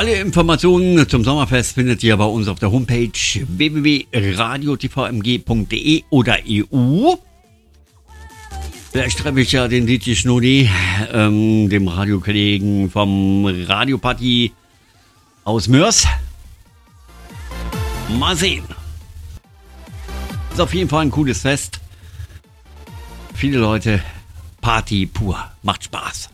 Alle Informationen zum Sommerfest findet ihr bei uns auf der Homepage www.radiotvmg.de oder EU. Vielleicht treffe ich ja den DJ Schnudi, dem Radiokollegen vom Radioparty aus Mörs. Mal sehen. Ist auf jeden Fall ein cooles Fest. Viele Leute, Party pur, macht Spaß.